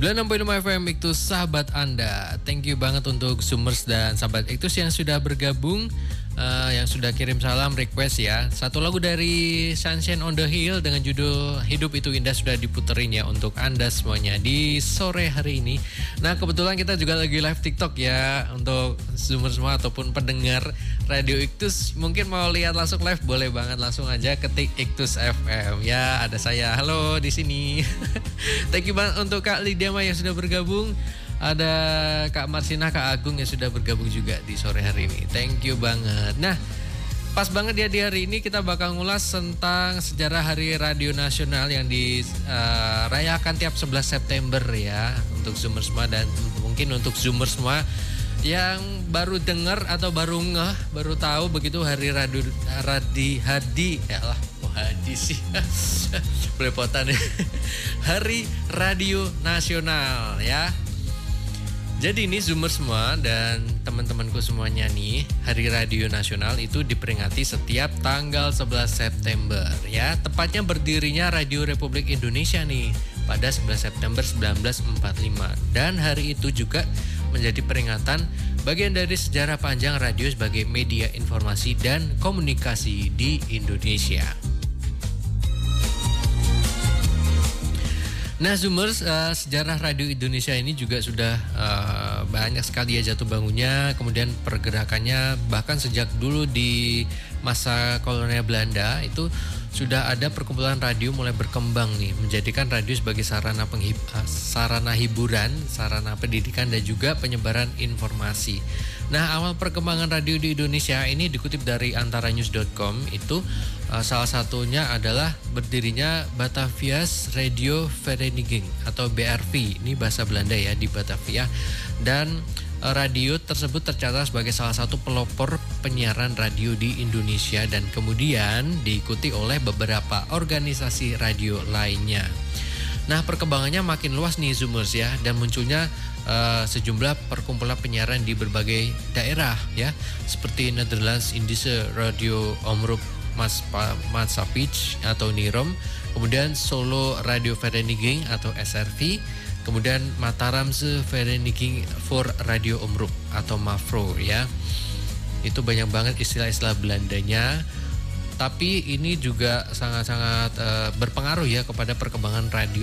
96.5 FM Iktus sahabat Anda. Thank you banget untuk Zoomers dan sahabat Iktus yang sudah bergabung, yang sudah kirim salam request ya. Satu lagu dari Sunshine on the Hill dengan judul Hidup Itu Indah sudah diputerin ya untuk Anda semuanya di sore hari ini. Nah kebetulan kita juga lagi live TikTok ya untuk Zoomers semua ataupun pendengar Radio Iktus. Mungkin mau lihat langsung live boleh banget, langsung aja ketik Iktus FM ya. Ada saya, halo di sini. Thank you banget untuk Kak Lidia yang sudah bergabung. Ada Kak Marsina, Kak Agung yang sudah bergabung juga di sore hari ini. Thank you banget. Nah, pas banget ya di hari ini kita bakal ngulas tentang sejarah Hari Radio Nasional yang dirayakan tiap 11 September ya. Untuk Zoomers semua dan mungkin untuk Zoomers semua yang baru dengar atau baru tahu begitu Hari Hadi sih belepotan ya. Hari Radio Nasional ya. Jadi ini Zoomers semua dan teman-temanku semuanya nih, Hari Radio Nasional itu diperingati setiap tanggal 11 September ya. Tepatnya berdirinya Radio Republik Indonesia nih pada 11 September 1945. Dan hari itu juga menjadi peringatan bagian dari sejarah panjang radio sebagai media informasi dan komunikasi di Indonesia. Nah Zoomers, sejarah Radio Indonesia ini juga sudah banyak sekali ya jatuh bangunnya, kemudian pergerakannya bahkan sejak dulu di masa kolonial Belanda itu sudah ada perkumpulan radio mulai berkembang nih, menjadikan radio sebagai sarana hiburan, sarana pendidikan dan juga penyebaran informasi. Nah awal perkembangan radio di Indonesia ini dikutip dari antaranews.com itu salah satunya adalah berdirinya Batavia's Radio Vereniging atau BRV, ini bahasa Belanda ya di Batavia, dan radio tersebut tercatat sebagai salah satu pelopor penyiaran radio di Indonesia dan kemudian diikuti oleh beberapa organisasi radio lainnya. Nah perkembangannya makin luas nih Zoomers ya, dan munculnya sejumlah perkumpulan penyiaran di berbagai daerah ya, seperti Netherlands Indische Radio Omroep Maatschappij atau NIROM, kemudian Solo Radio Vereniging atau SRV, kemudian Mataramse Vereniging voor Radio Omroep atau MAVRO ya. Itu banyak banget istilah-istilah Belandanya. Tapi ini juga sangat-sangat berpengaruh ya kepada perkembangan radio